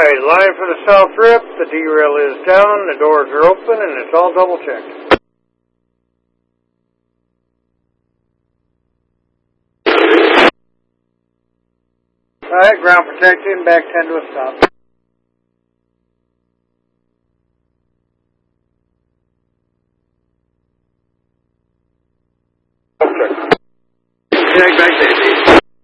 Alright, line for the south rip, the derail is down, the doors are open, and it's all double checked. Alright, ground protecting, back 10 to a stop.